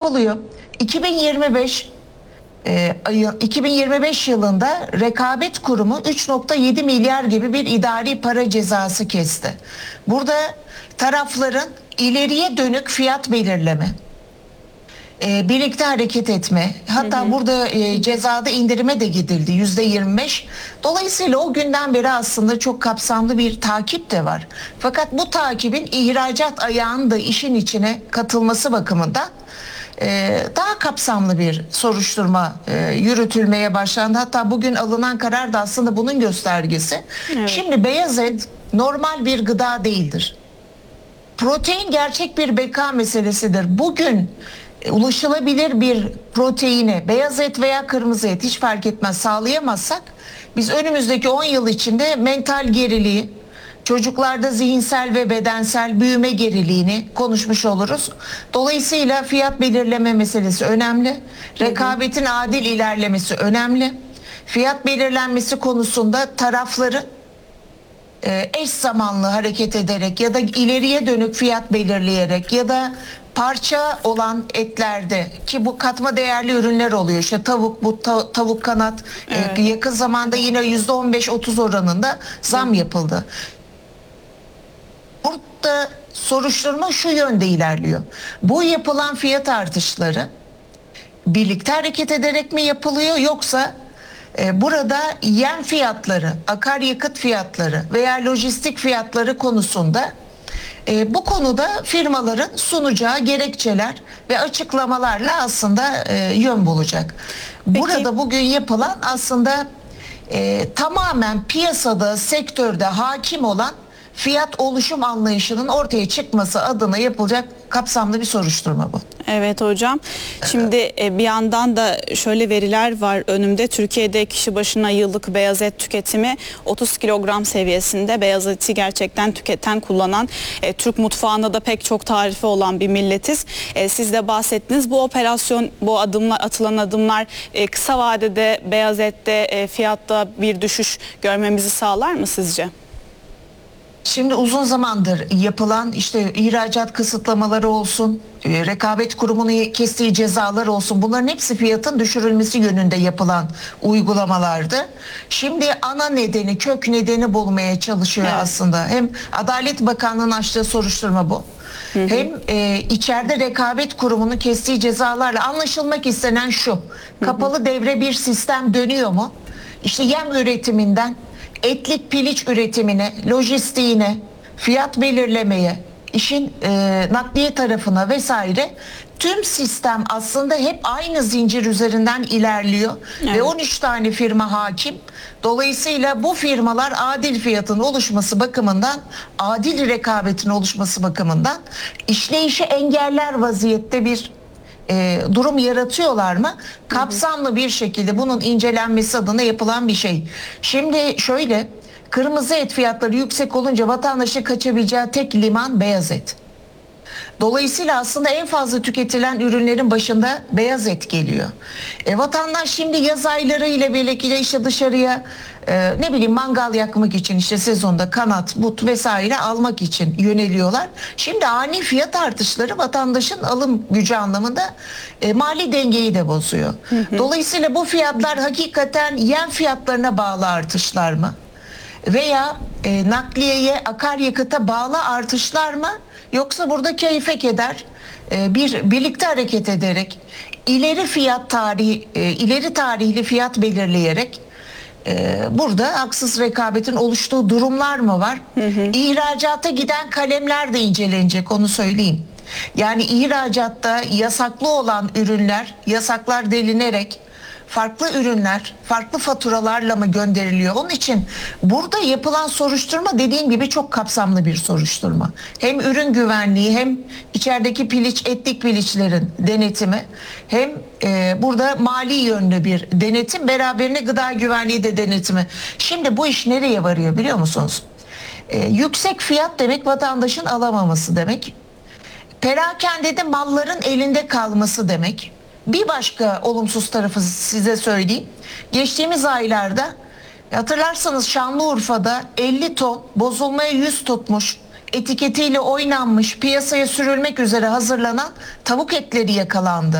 yapılıyor. 2025 yılında Rekabet Kurumu 3,7 milyar gibi bir idari para cezası kesti. Burada tarafların ileriye dönük fiyat belirleme, birlikte hareket etme, hatta burada cezada indirime de gidildi %25. Dolayısıyla o günden beri aslında çok kapsamlı bir takip de var. Fakat bu takibin ihracat ayağının da işin içine katılması bakımından daha kapsamlı bir soruşturma yürütülmeye başlandı. Hatta bugün alınan karar da aslında bunun göstergesi. Evet. Şimdi beyaz et normal bir gıda değildir. Protein gerçek bir beka meselesidir. Bugün ulaşılabilir bir proteini, beyaz et veya kırmızı et hiç fark etmez, sağlayamazsak biz önümüzdeki 10 yıl içinde mental geriliği, çocuklarda zihinsel ve bedensel büyüme geriliğini konuşmuş oluruz. Dolayısıyla fiyat belirleme meselesi önemli. Rekabetin adil ilerlemesi önemli. Fiyat belirlenmesi konusunda tarafların eş zamanlı hareket ederek ya da ileriye dönük fiyat belirleyerek ya da parça olan etlerde, ki bu katma değerli ürünler oluyor. İşte tavuk, tavuk kanat, evet. Yakın zamanda yine %15-30 oranında zam yapıldı. Burada soruşturma şu yönde ilerliyor. Bu yapılan fiyat artışları birlikte hareket ederek mi yapılıyor, yoksa burada yem fiyatları, akaryakıt fiyatları veya lojistik fiyatları konusunda bu konuda firmaların sunacağı gerekçeler ve açıklamalarla aslında yön bulacak. Peki. Burada bugün yapılan aslında tamamen piyasada, sektörde hakim olan fiyat oluşum anlayışının ortaya çıkması adına yapılacak kapsamlı bir soruşturma bu. Evet hocam. Şimdi bir yandan da şöyle veriler var önümde. Türkiye'de kişi başına yıllık beyaz et tüketimi 30 kilogram seviyesinde. Beyaz eti gerçekten tüketen, kullanan, Türk mutfağında da pek çok tarifi olan bir milletiz. Siz de bahsettiniz. Bu operasyon, bu adımlar, atılan adımlar kısa vadede beyaz ette fiyatta bir düşüş görmemizi sağlar mı sizce? Şimdi uzun zamandır yapılan işte ihracat kısıtlamaları olsun, Rekabet Kurumu'nun kestiği cezalar olsun, bunların hepsi fiyatın düşürülmesi yönünde yapılan uygulamalardı. Şimdi ana nedeni, kök nedeni bulmaya çalışıyor, evet. Aslında. Hem Adalet Bakanlığı'nın açtığı soruşturma bu. Hı hı. Hem içeride Rekabet Kurumu'nun kestiği cezalarla anlaşılmak istenen şu: kapalı devre bir sistem dönüyor mu? İşte yem üretiminden etlik piliç üretimine, lojistiğine, fiyat belirlemeye, işin nakliye tarafına vesaire, tüm sistem aslında hep aynı zincir üzerinden ilerliyor. Evet. Ve 13 tane firma hakim. Dolayısıyla bu firmalar adil fiyatın oluşması bakımından, adil rekabetin oluşması bakımından işleyişi engeller vaziyette bir durum yaratıyorlar mı? Kapsamlı bir şekilde bunun incelenmesi adına yapılan bir şey. Şimdi şöyle, kırmızı et fiyatları yüksek olunca vatandaşın kaçabileceği tek liman beyaz et. Dolayısıyla aslında en fazla tüketilen ürünlerin başında beyaz et geliyor. Vatandaş şimdi yaz ayları ile birlikte işte dışarıya ne bileyim mangal yakmak için, işte sezonda kanat, but vesaire almak için yöneliyorlar. Şimdi ani fiyat artışları vatandaşın alım gücü anlamında mali dengeyi de bozuyor. Dolayısıyla bu fiyatlar hakikaten yem fiyatlarına bağlı artışlar mı? Veya nakliyeye, akaryakıta bağlı artışlar mı? Yoksa burada keyfe keder birlikte hareket ederek ileri tarihli fiyat belirleyerek burada haksız rekabetin oluştuğu durumlar mı var? İhracata giden kalemler de incelenecek, onu söyleyeyim. Yani ihracatta yasaklı olan ürünler, yasaklar delinerek farklı ürünler, farklı faturalarla mı gönderiliyor? Onun için burada yapılan soruşturma dediğim gibi çok kapsamlı bir soruşturma. Hem ürün güvenliği, hem içerideki piliç, etlik piliçlerin denetimi, hem burada mali yönlü bir denetim, beraberinde gıda güvenliği de denetimi. Şimdi bu iş nereye varıyor biliyor musunuz? Yüksek fiyat demek vatandaşın alamaması demek. Perakendede malların elinde kalması demek. Bir başka olumsuz tarafı size söyleyeyim. Geçtiğimiz aylarda hatırlarsanız Şanlıurfa'da 50 ton bozulmaya yüz tutmuş, etiketiyle oynanmış, piyasaya sürülmek üzere hazırlanan tavuk etleri yakalandı.